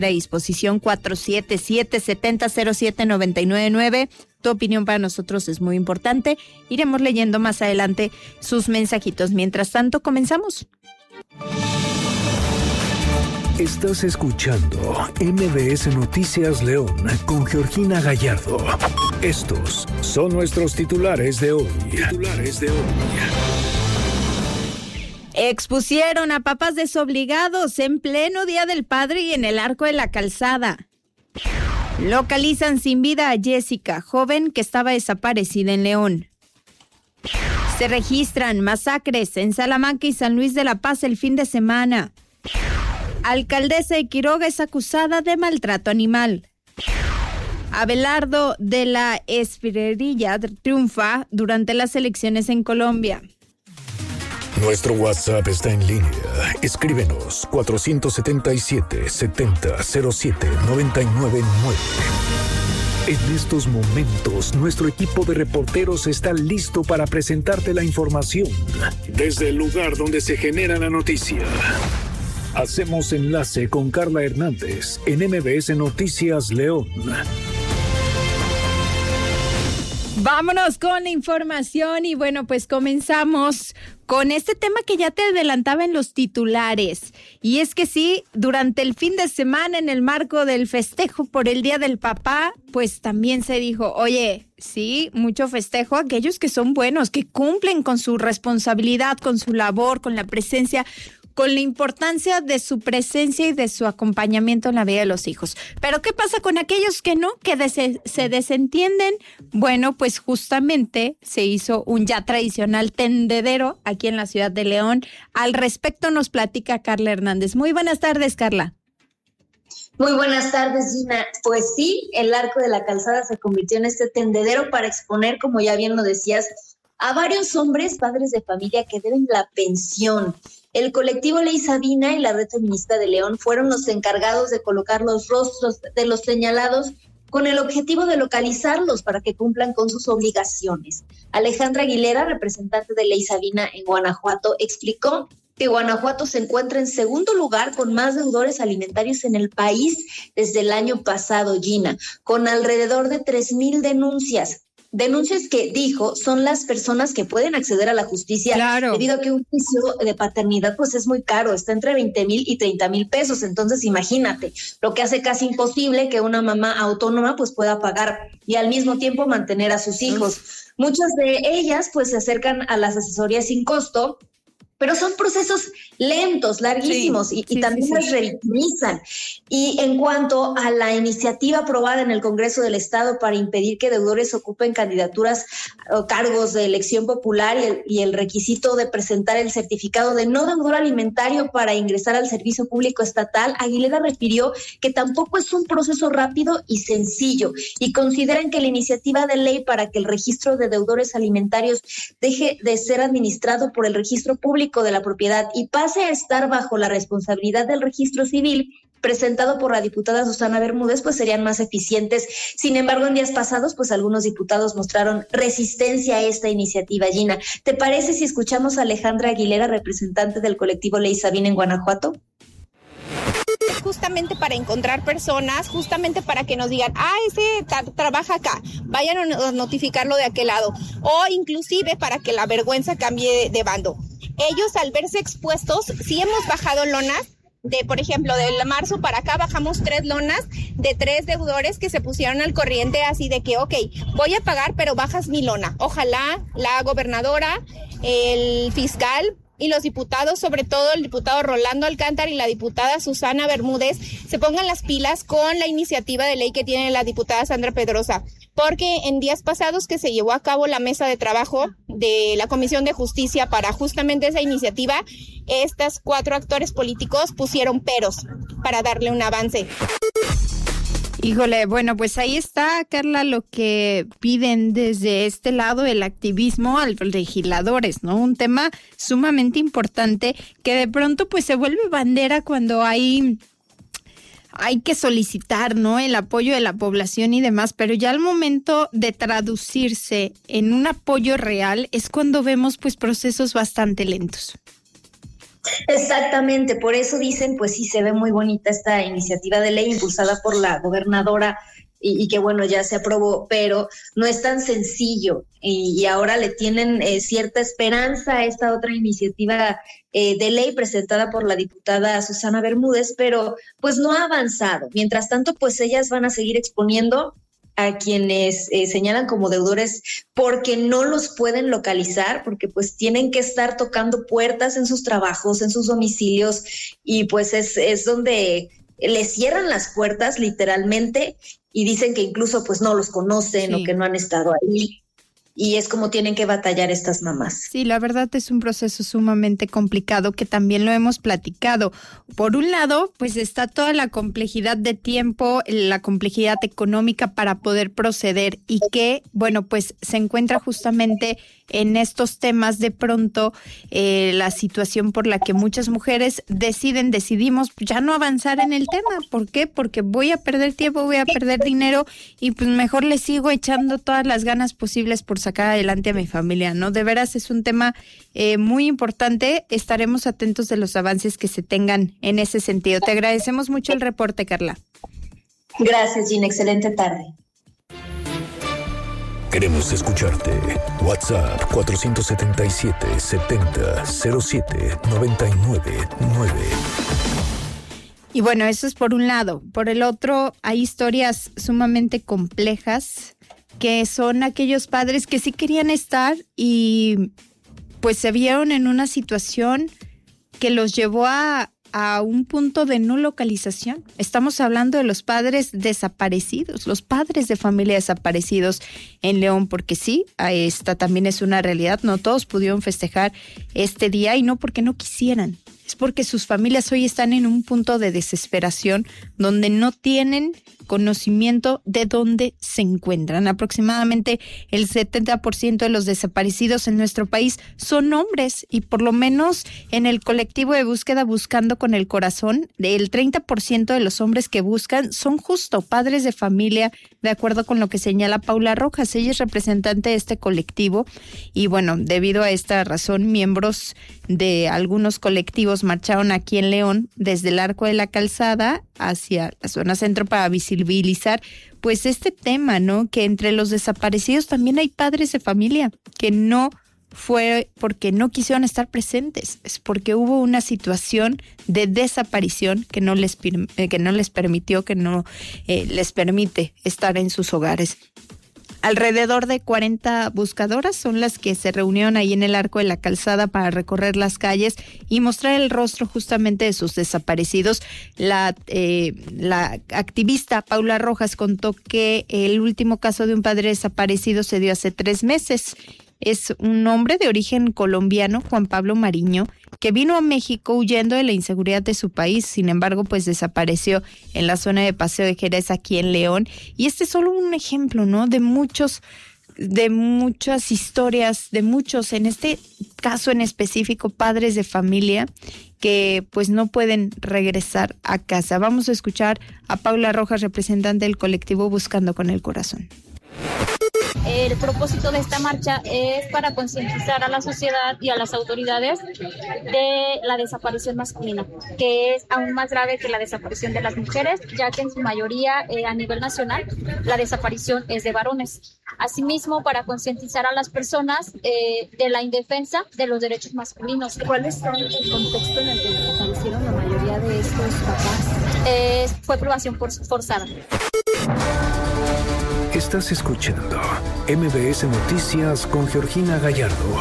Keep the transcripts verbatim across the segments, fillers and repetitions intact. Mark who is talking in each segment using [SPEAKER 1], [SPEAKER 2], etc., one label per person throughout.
[SPEAKER 1] a disposición cuatro siete siete, siete cero cero siete, nueve nueve nueve. Tu opinión para nosotros es muy importante. Iremos leyendo más adelante sus mensajitos. Mientras tanto, comenzamos.
[SPEAKER 2] Estás escuchando M B S Noticias León con Georgina Gallardo. Estos son nuestros titulares de hoy. Titulares de hoy.
[SPEAKER 1] Expusieron a papás desobligados en pleno Día del Padre y en el Arco de la Calzada. Localizan sin vida a Jessica, joven que estaba desaparecida en León. Se registran masacres en Salamanca y San Luis de la Paz el fin de semana. Alcaldesa de Quiroga es acusada de maltrato animal. Abelardo de la Espriella triunfa durante las elecciones en Colombia.
[SPEAKER 2] Nuestro WhatsApp está en línea. Escríbenos cuatro siete siete, siete cero cero siete, nueve nueve nueve. En estos momentos, nuestro equipo de reporteros está listo para presentarte la información desde el lugar donde se genera la noticia. Hacemos enlace con Carla Hernández en M B S Noticias León.
[SPEAKER 1] Vámonos con la información y bueno, pues comenzamos con este tema que ya te adelantaba en los titulares. Y es que sí, durante el fin de semana, en el marco del festejo por el Día del Papá, pues también se dijo, oye, sí, mucho festejo a aquellos que son buenos, que cumplen con su responsabilidad, con su labor, con la presencia, con la importancia de su presencia y de su acompañamiento en la vida de los hijos. Pero ¿qué pasa con aquellos que no, que des- se desentienden? Bueno, pues justamente se hizo un ya tradicional tendedero aquí en la ciudad de León. Al respecto nos platica Carla Hernández. Muy buenas tardes, Carla.
[SPEAKER 3] Muy buenas tardes, Gina. Pues sí, el Arco de la Calzada se convirtió en este tendedero para exponer, como ya bien lo decías, a varios hombres, padres de familia que deben la pensión. El colectivo Ley Sabina y la Red Feminista de León fueron los encargados de colocar los rostros de los señalados con el objetivo de localizarlos para que cumplan con sus obligaciones. Alejandra Aguilera, representante de Ley Sabina en Guanajuato, explicó que Guanajuato se encuentra en segundo lugar con más deudores alimentarios en el país desde el año pasado, Gina, con alrededor de tres mil denuncias. Denuncias que, dijo, son las personas que pueden acceder a la justicia, claro, debido a que un juicio de paternidad pues es muy caro, está entre veinte mil y treinta mil pesos. Entonces imagínate, lo que hace casi imposible que una mamá autónoma pues pueda pagar y al mismo tiempo mantener a sus hijos. Muchas de ellas pues se acercan a las asesorías sin costo, pero son procesos lentos, larguísimos, sí, y, y sí, también sí, las sí. revictimizan. Y en cuanto a la iniciativa aprobada en el Congreso del Estado para impedir que deudores ocupen candidaturas o cargos de elección popular y el, y el requisito de presentar el certificado de no deudor alimentario para ingresar al servicio público estatal, Aguilera refirió que tampoco es un proceso rápido y sencillo, y consideran que la iniciativa de ley para que el registro de deudores alimentarios deje de ser administrado por el registro público de la propiedad y pase a estar bajo la responsabilidad del registro civil presentado por la diputada Susana Bermúdez, pues serían más eficientes. Sin embargo, en días pasados, pues algunos diputados mostraron resistencia a esta iniciativa. Gina, ¿te parece si escuchamos a Alejandra Aguilera, representante del colectivo Ley Sabina en Guanajuato?
[SPEAKER 4] Justamente para encontrar personas, justamente para que nos digan, ah, ese tra- trabaja acá, vayan a notificarlo de aquel lado, o inclusive para que la vergüenza cambie de bando. Ellos, al verse expuestos, sí hemos bajado lonas, de, por ejemplo, del marzo para acá bajamos tres lonas de tres deudores que se pusieron al corriente así de que, ok, voy a pagar, pero bajas mi lona. Ojalá la gobernadora, el fiscal y los diputados, sobre todo el diputado Rolando Alcántara y la diputada Susana Bermúdez, se pongan las pilas con la iniciativa de ley que tiene la diputada Sandra Pedrosa, porque en días pasados que se llevó a cabo la mesa de trabajo de la Comisión de Justicia para justamente esa iniciativa, estos cuatro actores políticos pusieron peros para darle un avance.
[SPEAKER 1] Híjole, bueno, pues ahí está, Carla, lo que piden desde este lado el activismo a los legisladores, ¿no? Un tema sumamente importante que de pronto pues se vuelve bandera cuando hay, hay que solicitar, ¿no? El apoyo de la población y demás, pero ya al momento de traducirse en un apoyo real es cuando vemos pues procesos bastante lentos.
[SPEAKER 3] Exactamente, por eso dicen, pues sí, se ve muy bonita esta iniciativa de ley impulsada por la gobernadora y, y que bueno, ya se aprobó, pero no es tan sencillo y, y ahora le tienen eh, cierta esperanza a esta otra iniciativa eh, de ley presentada por la diputada Susana Bermúdez, pero pues no ha avanzado. Mientras tanto, pues ellas van a seguir exponiendo a quienes eh, señalan como deudores porque no los pueden localizar, porque pues tienen que estar tocando puertas en sus trabajos, en sus domicilios, y pues es, es donde les cierran las puertas literalmente y dicen que incluso pues no los conocen sí. o que no han estado ahí. Y es como tienen que batallar estas mamás.
[SPEAKER 1] Sí, la verdad es un proceso sumamente complicado que también lo hemos platicado. Por un lado, pues está toda la complejidad de tiempo, la complejidad económica para poder proceder y que, bueno, pues se encuentra justamente en estos temas de pronto eh, la situación por la que muchas mujeres deciden, decidimos ya no avanzar en el tema. ¿Por qué? Porque voy a perder tiempo, voy a perder dinero y pues mejor le sigo echando todas las ganas posibles por sacar adelante a mi familia, ¿no? De veras es un tema eh, muy importante. Estaremos atentos de los avances que se tengan en ese sentido. Te agradecemos mucho el reporte, Carla.
[SPEAKER 3] Gracias, Gina. Excelente tarde.
[SPEAKER 2] Queremos escucharte. WhatsApp cuatro siete siete, setenta, cero siete, noventa y nueve nueve.
[SPEAKER 1] Y bueno, eso es por un lado. Por el otro, hay historias sumamente complejas que son aquellos padres que sí querían estar y pues se vieron en una situación que los llevó a, a un punto de no localización. Estamos hablando de los padres desaparecidos, los padres de familia desaparecidos en León, porque sí, esta también es una realidad. No todos pudieron festejar este día y no porque no quisieran. Es porque sus familias hoy están en un punto de desesperación donde no tienen conocimiento de dónde se encuentran. Aproximadamente el setenta por ciento de los desaparecidos en nuestro país son hombres y por lo menos en el colectivo de búsqueda Buscando con el Corazón, el treinta por ciento de los hombres que buscan son justo padres de familia, de acuerdo con lo que señala Paula Rojas. Ella es representante de este colectivo y bueno, debido a esta razón, miembros de algunos colectivos marcharon aquí en León desde el Arco de la Calzada hacia la zona centro para visibilizar pues este tema, ¿no? Que entre los desaparecidos también hay padres de familia que no fue porque no quisieron estar presentes, es porque hubo una situación de desaparición que no les, que no les permitió, que no eh, les permite estar en sus hogares. Alrededor de cuarenta buscadoras son las que se reunieron ahí en el Arco de la Calzada para recorrer las calles y mostrar el rostro justamente de sus desaparecidos. La, eh, la activista Paula Rojas contó que el último caso de un padre desaparecido se dio hace tres meses. Es un hombre de origen colombiano, Juan Pablo Mariño, que vino a México huyendo de la inseguridad de su país. Sin embargo, pues desapareció en la zona de Paseo de Jerez, aquí en León. Y este es solo un ejemplo, ¿no? De muchos, de muchas historias, de muchos, en este caso en específico, padres de familia que pues no pueden regresar a casa. Vamos a escuchar a Paula Rojas, representante del colectivo Buscando con el Corazón.
[SPEAKER 5] El propósito de esta marcha es para concientizar a la sociedad y a las autoridades de la desaparición masculina, que es aún más grave que la desaparición de las mujeres, ya que en su mayoría eh, a nivel nacional la desaparición es de varones. Asimismo, para concientizar a las personas eh, de la indefensa de los derechos masculinos.
[SPEAKER 6] ¿Cuál es el contexto en el que desaparecieron la mayoría de estos papás?
[SPEAKER 5] Eh, fue privación forzada.
[SPEAKER 2] Estás escuchando M B S Noticias con Georgina Gallardo.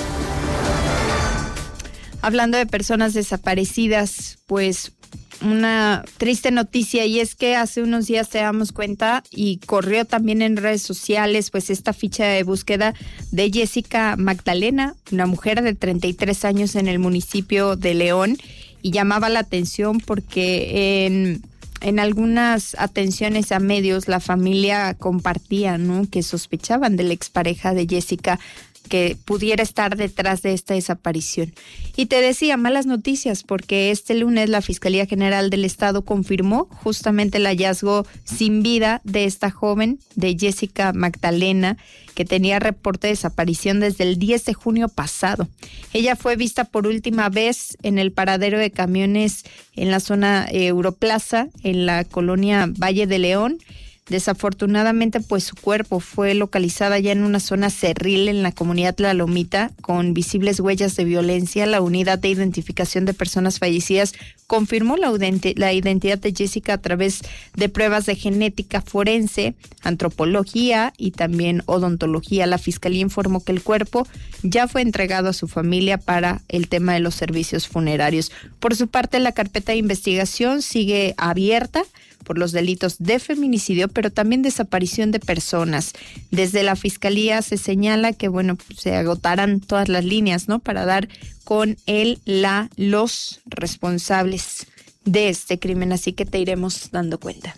[SPEAKER 1] Hablando de personas desaparecidas, pues una triste noticia, y es que hace unos días te damos cuenta y corrió también en redes sociales pues esta ficha de búsqueda de Jessica Magdalena, una mujer de treinta y tres años en el municipio de León, y llamaba la atención porque en En algunas atenciones a medios la familia compartía, ¿no?, que sospechaban de la expareja de Jessica que pudiera estar detrás de esta desaparición. Y te decía, malas noticias, porque este lunes la Fiscalía General del Estado confirmó justamente el hallazgo sin vida de esta joven, de Jessica Magdalena, que tenía reporte de desaparición desde el diez de junio pasado. Ella fue vista por última vez en el paradero de camiones en la zona Europlaza, en la colonia Valle de León. Desafortunadamente, pues su cuerpo fue localizada ya en una zona cerril en la comunidad La Lomita, con visibles huellas de violencia. La unidad de identificación de personas fallecidas confirmó la, identi- la identidad de Jessica a través de pruebas de genética forense, antropología y también odontología. La fiscalía informó que el cuerpo ya fue entregado a su familia para el tema de los servicios funerarios. Por su parte, la carpeta de investigación sigue abierta por los delitos de feminicidio, pero también desaparición de personas. Desde la Fiscalía se señala que, bueno, se agotarán todas las líneas, ¿no?, para dar con él, la, los responsables de este crimen, así que te iremos dando cuenta.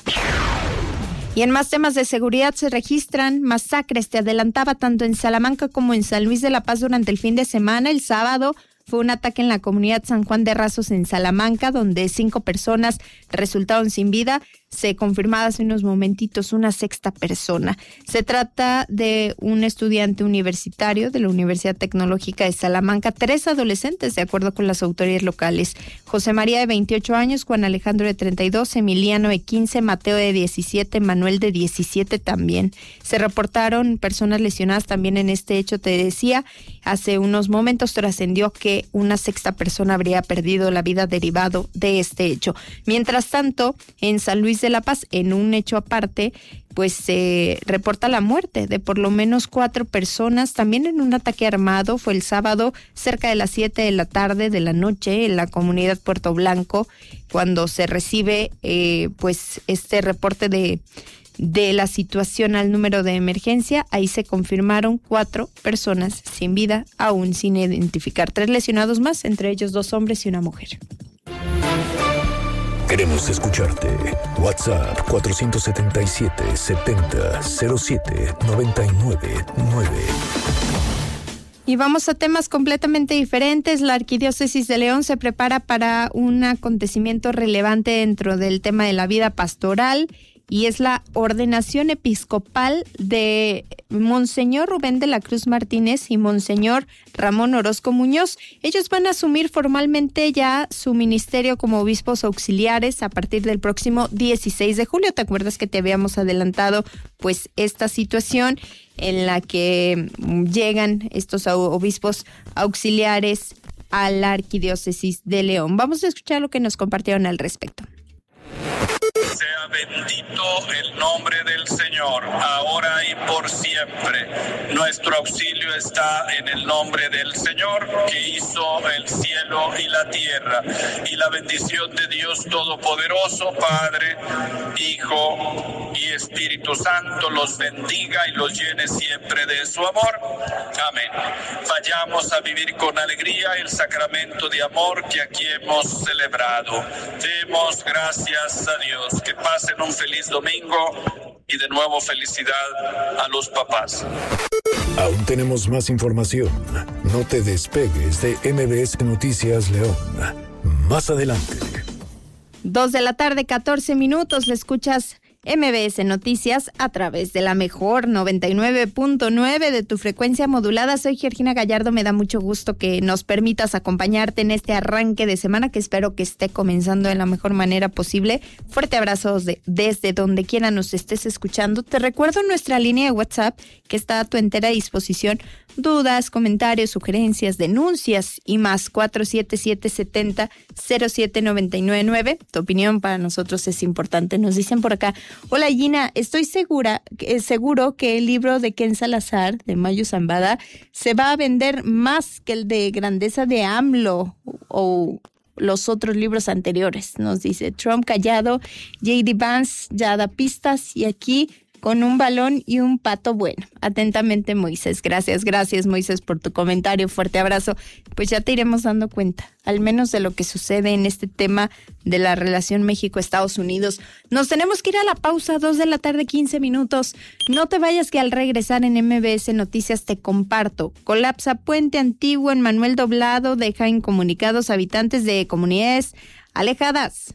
[SPEAKER 1] Y en más temas de seguridad se registran masacres, te adelantaba, tanto en Salamanca como en San Luis de la Paz durante el fin de semana. El sábado fue un ataque en la comunidad San Juan de Rasos en Salamanca, donde cinco personas resultaron sin vida. Se confirmaba hace unos momentitos una sexta persona. Se trata de un estudiante universitario de la Universidad Tecnológica de Salamanca, tres adolescentes, de acuerdo con las autoridades locales. José María, de veintiocho años, Juan Alejandro, de treinta y dos, Emiliano, de quince, Mateo, de diecisiete, Manuel, de diecisiete también. Se reportaron personas lesionadas también en este hecho, te decía. Hace unos momentos trascendió que una sexta persona habría perdido la vida derivado de este hecho. Mientras tanto, en San Luis de la Paz, en un hecho aparte, pues se eh, reporta la muerte de por lo menos cuatro personas, también en un ataque armado. Fue el sábado cerca de las siete de la tarde de la noche en la comunidad Puerto Blanco, cuando se recibe eh, pues este reporte de de la situación al número de emergencia. Ahí se confirmaron cuatro personas sin vida, aún sin identificar. Tres lesionados más, entre ellos dos hombres y una mujer.
[SPEAKER 2] Queremos escucharte. WhatsApp cuatro siete siete, setenta, cero siete, noventa y nueve nueve.
[SPEAKER 1] Y vamos a temas completamente diferentes. La Arquidiócesis de León se prepara para un acontecimiento relevante dentro del tema de la vida pastoral, y es la ordenación episcopal de Monseñor Rubén de la Cruz Martínez y Monseñor Ramón Orozco Muñoz. Ellos van a asumir formalmente ya su ministerio como obispos auxiliares a partir del próximo dieciséis de julio. ¿Te acuerdas que te habíamos adelantado pues esta situación en la que llegan estos obispos auxiliares a la Arquidiócesis de León? Vamos a escuchar lo que nos compartieron al respecto.
[SPEAKER 7] Sea bendito el nombre del Señor, ahora y por siempre. Nuestro auxilio está en el nombre del Señor, que hizo el cielo y la tierra. Y la bendición de Dios Todopoderoso, Padre, Hijo y Espíritu Santo, los bendiga y los llene siempre de su amor. Amén. Vayamos a vivir con alegría el sacramento de amor que aquí hemos celebrado. Demos gracias a Dios. Que pasen un feliz domingo y de nuevo felicidad a los papás.
[SPEAKER 2] Aún tenemos más información. No te despegues de M B S Noticias León. Más adelante.
[SPEAKER 1] Dos de la tarde, catorce minutos. Le escuchas M B S Noticias a través de la mejor noventa y nueve punto nueve de tu frecuencia modulada. Soy Georgina Gallardo. Me da mucho gusto que nos permitas acompañarte en este arranque de semana, que espero que esté comenzando de la mejor manera posible. Fuerte abrazo de, desde donde quiera nos estés escuchando. Te recuerdo nuestra línea de WhatsApp, que está a tu entera disposición. Dudas, comentarios, sugerencias, denuncias y más. Cuatro siete siete, setenta, cero siete, noventa y nueve nueve. Tu opinión para nosotros es importante. Nos dicen por acá: hola Gina, estoy segura, eh, seguro que el libro de Ken Salazar, de Mayo Zambada, se va a vender más que el de Grandeza de AMLO o los otros libros anteriores. Nos dice Trump callado, J D Vance ya da pistas y aquí con un balón y un pato bueno. Atentamente, Moisés. Gracias, gracias, Moisés, por tu comentario. Fuerte abrazo. Pues ya te iremos dando cuenta, al menos de lo que sucede en este tema de la relación México-Estados Unidos. Nos tenemos que ir a la pausa, dos de la tarde, quince minutos. No te vayas, que al regresar en M B S Noticias te comparto. Colapsa puente antiguo en Manuel Doblado, deja incomunicados habitantes de comunidades alejadas.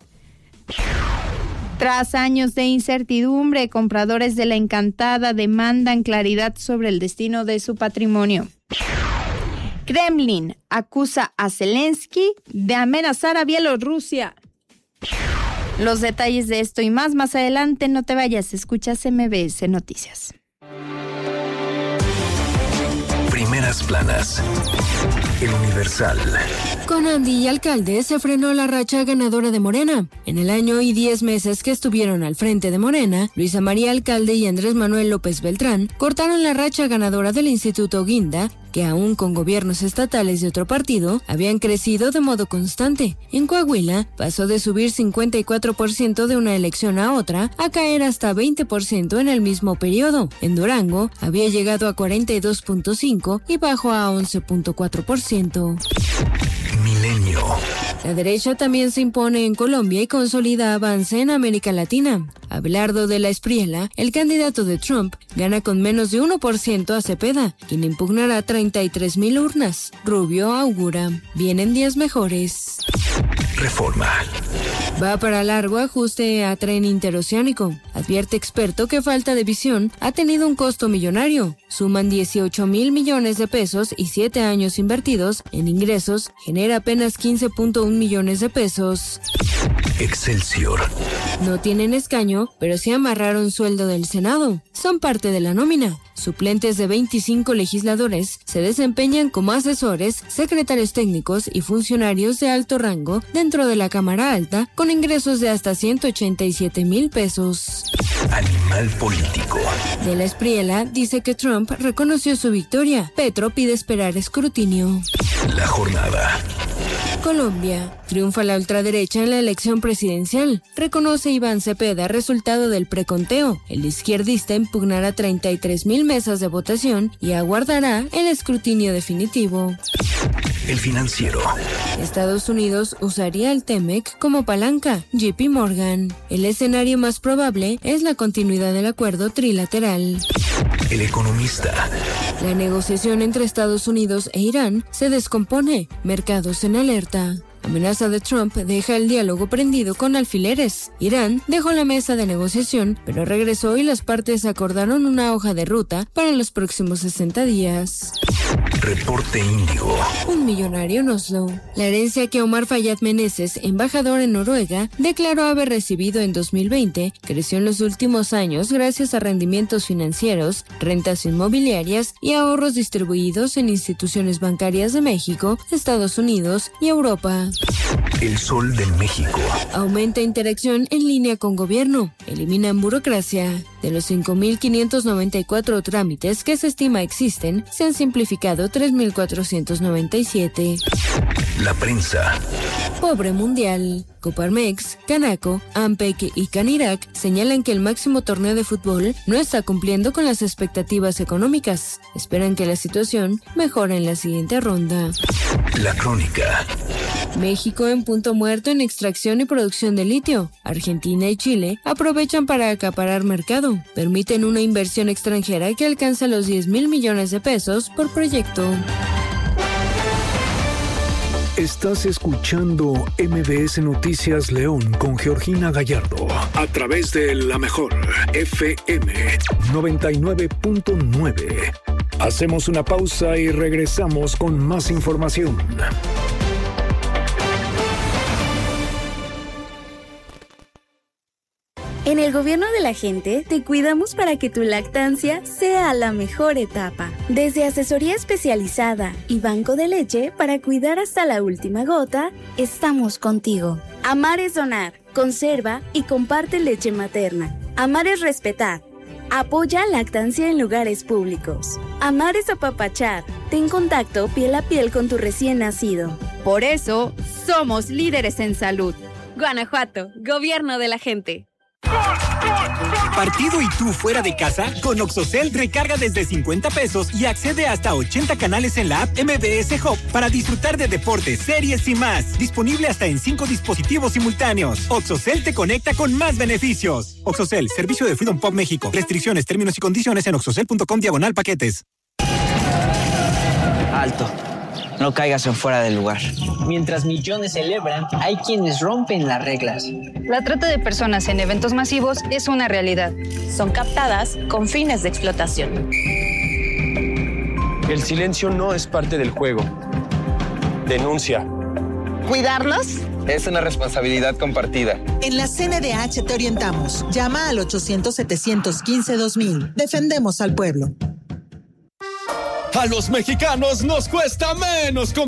[SPEAKER 1] Tras años de incertidumbre, compradores de La Encantada demandan claridad sobre el destino de su patrimonio. Kremlin acusa a Zelensky de amenazar a Bielorrusia. Los detalles de esto y más más adelante. No te vayas, escuchas M B S Noticias.
[SPEAKER 2] Primeras planas. El Universal.
[SPEAKER 8] Con Andy y Alcalde se frenó la racha ganadora de Morena. En el año y diez meses que estuvieron al frente de Morena, Luisa María Alcalde y Andrés Manuel López Beltrán cortaron la racha ganadora del Instituto Guinda, que aún con gobiernos estatales de otro partido, habían crecido de modo constante. En Coahuila, pasó de subir cincuenta y cuatro por ciento de una elección a otra a caer hasta veinte por ciento en el mismo periodo. En Durango, había llegado a cuarenta y dos punto cinco y bajó a once punto cuatro por ciento.
[SPEAKER 2] Milenio.
[SPEAKER 8] La derecha también se impone en Colombia y consolida avance en América Latina. Abelardo de la Espriella, el candidato de Trump, gana con menos de uno por ciento a Cepeda, quien impugnará treinta y tres mil urnas. Rubio augura: vienen días mejores.
[SPEAKER 2] Reforma.
[SPEAKER 8] Va para largo ajuste a tren interoceánico. Advierte experto que falta de visión ha tenido un costo millonario. Suman dieciocho mil millones de pesos y siete años invertidos en ingresos genera apenas quince punto uno millones de pesos.
[SPEAKER 2] Excelsior.
[SPEAKER 8] No tienen escaño, pero sí amarraron sueldo del Senado. Son parte de la nómina. Suplentes de veinticinco legisladores se desempeñan como asesores, secretarios técnicos y funcionarios de alto rango dentro de la Cámara Alta, con ingresos de hasta ciento ochenta y siete mil pesos.
[SPEAKER 2] Animal político.
[SPEAKER 8] De la Espriella dice que Trump reconoció su victoria. Petro pide esperar escrutinio.
[SPEAKER 2] La jornada.
[SPEAKER 8] Colombia. Triunfa la ultraderecha en la elección presidencial. Reconoce Iván Cepeda resultado del preconteo. El izquierdista impugnará treinta y tres mil mesas de votación y aguardará el escrutinio definitivo.
[SPEAKER 2] El Financiero.
[SPEAKER 8] Estados Unidos usaría el T-MEC como palanca. J P Morgan. El escenario más probable es la continuidad del acuerdo trilateral.
[SPEAKER 2] El Economista.
[SPEAKER 8] La negociación entre Estados Unidos e Irán se descompone. Mercados en alerta. Amenaza de Trump deja el diálogo prendido con alfileres. Irán dejó la mesa de negociación, pero regresó y las partes acordaron una hoja de ruta para los próximos sesenta días.
[SPEAKER 2] Reporte Índigo.
[SPEAKER 8] Un millonario en Oslo. La herencia que Omar Fayad Meneses, embajador en Noruega, declaró haber recibido en dos mil veinte, creció en los últimos años gracias a rendimientos financieros, rentas inmobiliarias y ahorros distribuidos en instituciones bancarias de México, Estados Unidos y Europa.
[SPEAKER 2] El Sol de México.
[SPEAKER 8] Aumenta interacción en línea con gobierno. Eliminan burocracia. De los cinco mil quinientos noventa y cuatro trámites que se estima existen, se han simplificado tres mil cuatrocientos noventa y siete.
[SPEAKER 2] La prensa.
[SPEAKER 8] Pobre mundial. Coparmex, Canaco, Ampec y Canirac señalan que el máximo torneo de fútbol no está cumpliendo con las expectativas económicas. Esperan que la situación mejore en la siguiente ronda.
[SPEAKER 2] La Crónica.
[SPEAKER 8] México en punto muerto en extracción y producción de litio. Argentina y Chile aprovechan para acaparar mercado. Permiten una inversión extranjera que alcanza los diez mil millones de pesos por proyecto.
[SPEAKER 2] Estás escuchando M B S Noticias León con Georgina Gallardo a través de La Mejor F M noventa y nueve punto nueve. Hacemos una pausa y regresamos con más información.
[SPEAKER 9] En el gobierno de la gente, te cuidamos para que tu lactancia sea la mejor etapa. Desde asesoría especializada y banco de leche para cuidar hasta la última gota, estamos contigo. Amar es donar, conserva y comparte leche materna. Amar es respetar. Apoya lactancia en lugares públicos. Amar es apapachar. Ten contacto piel a piel con tu recién nacido.
[SPEAKER 1] Por eso, somos líderes en salud. Guanajuato, gobierno de la gente.
[SPEAKER 10] ¿Partido y tú fuera de casa? Con Oxocel recarga desde cincuenta pesos y accede hasta ochenta canales en la app M B S Hub para disfrutar de deportes, series y más. Disponible hasta en cinco dispositivos simultáneos. Oxocel te conecta con más beneficios. Oxocel, servicio de Freedom Pop México. Restricciones, términos y condiciones en oxocel.com diagonal paquetes.
[SPEAKER 11] Alto. No caigas en fuera del lugar. Mientras millones celebran, hay quienes rompen las reglas.
[SPEAKER 12] La trata de personas en eventos masivos es una realidad.
[SPEAKER 13] Son captadas con fines de explotación.
[SPEAKER 14] El silencio no es parte del juego. Denuncia.
[SPEAKER 15] ¿Cuidarnos?
[SPEAKER 16] Es una responsabilidad compartida.
[SPEAKER 15] En la C N D H te orientamos. Llama al ochocientos, setecientos quince, dos mil. Defendemos al pueblo.
[SPEAKER 17] A los mexicanos nos cuesta menos comer.